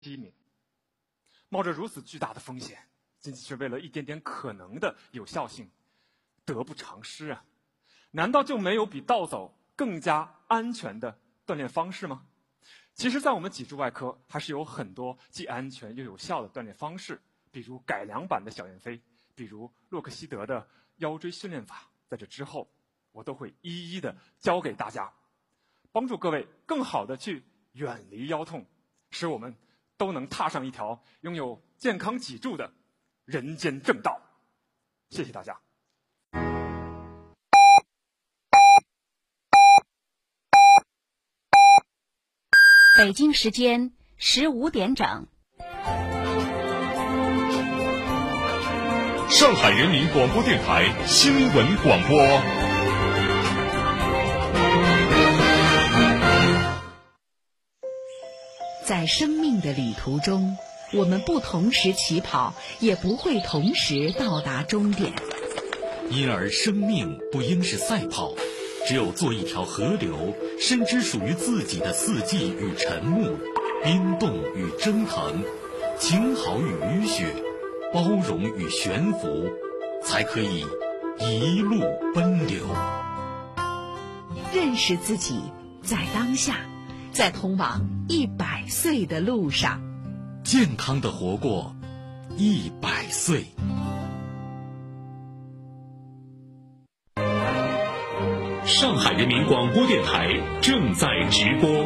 第一名。冒着如此巨大的风险，仅仅是为了一点点可能的有效性，得不偿失啊！难道就没有比倒走更加安全的锻炼方式吗？其实在我们脊柱外科还是有很多既安全又有效的锻炼方式，比如改良版的小燕飞，比如洛克希德的腰椎训练法，在这之后我都会一一的教给大家，帮助各位更好的去远离腰痛，使我们都能踏上一条拥有健康脊柱的人间正道。谢谢大家。 北京时间15点整， 上海人民广播电台新闻广播。 在生命的旅途中，我们不同时起跑，也不会同时到达终点。 因而生命不应是赛跑，只有做一条河流，深知属于自己的四季与沉木，冰冻与蒸腾，晴好与雨雪，包容与悬浮，才可以一路奔流。 认识自己，在当下，在通往100岁的路上， 健康的活过100岁。上海人民广播电台正在直播。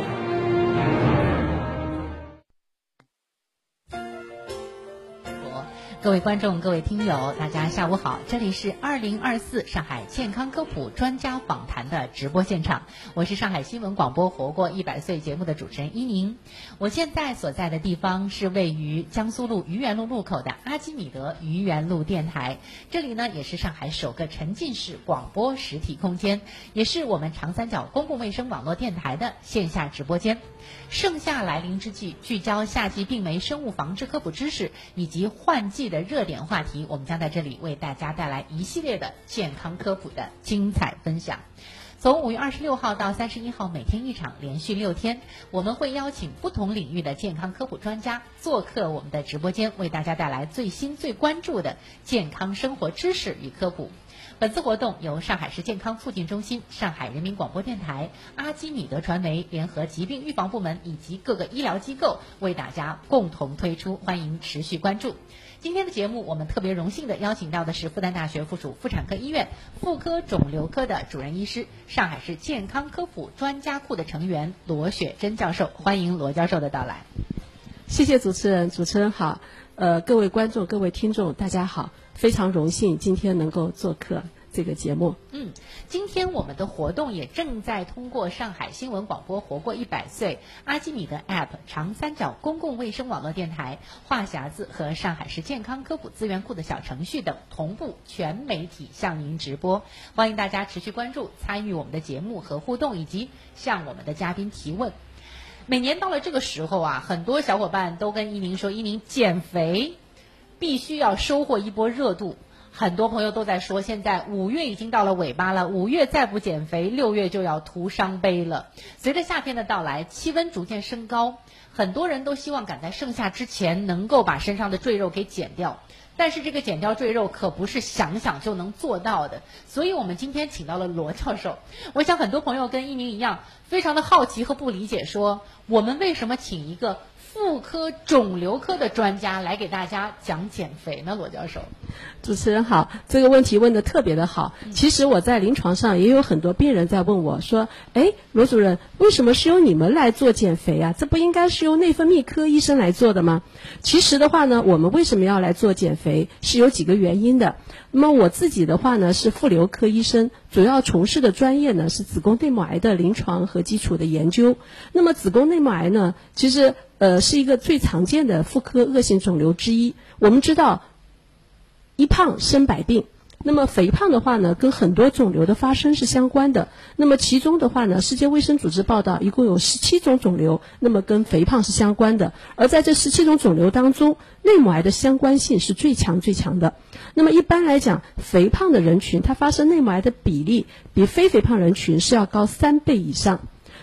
各位观众、各位听友，大家下午好，这里是2024上海健康科普专家访谈的直播现场，我是上海新闻广播活过100岁节目的主持人伊宁。我现在所在的地方是位于江苏路愚园路路口的阿基米德愚园路电台，这里呢也是上海首个沉浸式广播实体空间，也是我们长三角公共卫生网络电台的线下直播间。盛夏来临之际，聚焦夏季病媒生物防治科普知识以及换季的热点话题，我们将在这里为大家带来一系列的健康科普的精彩分享。从5月26号到31号，每天一场，连续6天，我们会邀请不同领域的健康科普专家做客我们的直播间，为大家带来最新最关注的健康生活知识与科普。本次活动由上海市健康促进中心、上海人民广播电台、阿基米德传媒联合疾病预防部门以及各个医疗机构为大家共同推出，欢迎持续关注。今天的节目，我们特别荣幸的邀请到的是复旦大学附属妇产科医院妇科肿瘤科的主任医师，上海市健康科普专家库的成员罗雪珍教授，欢迎罗教授的到来。 谢谢主持人，主持人好，各位观众、各位听众，大家好，非常荣幸今天能够做客这个节目。 今天我们的活动也正在通过上海新闻广播活过100岁、阿基米德 App、长三角公共卫生网络电台、话匣子和上海市健康科普资源库的小程序等同步全媒体向您直播，欢迎大家持续关注、参与我们的节目和互动，以及向我们的嘉宾提问。每年到了这个时候啊，很多小伙伴都跟伊宁说，伊宁减肥必须要收获一波热度。很多朋友都在说，现在5月已经到了尾巴了，5月再不减肥，6月就要徒伤悲了。随着夏天的到来，气温逐渐升高，很多人都希望赶在盛夏之前能够把身上的赘肉给减掉。但是这个减掉赘肉可不是想想就能做到的，所以我们今天请到了罗教授。我想很多朋友跟一鸣一样，非常的好奇和不理解，说我们为什么请一个妇科肿瘤科的专家来给大家讲减肥呢？罗教授。 主持人好，这个问题问得特别的好。其实我在临床上也有很多病人在问我说，罗主任，为什么是由你们来做减肥啊？这不应该是由内分泌科医生来做的吗？其实的话呢，我们为什么要来做减肥是有几个原因的。那么我自己的话呢是妇瘤科医生，主要从事的专业呢是子宫内膜癌的临床和基础的研究。那么子宫内膜癌呢，其实是一个最常见的妇科恶性肿瘤之一。我们知道一胖生百病，那么肥胖的话呢，跟很多肿瘤的发生是相关的。那么其中的话呢，世界卫生组织报道，一共有17种肿瘤，那么跟肥胖是相关的。而在这17种肿瘤当中，内膜癌的相关性是最强的。那么一般来讲，肥胖的人群，它发生内膜癌的比例比非肥胖人群是要高3倍以上。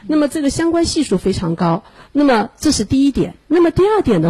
那么这个相关系数非常高。那么这是第一点。那么第二点的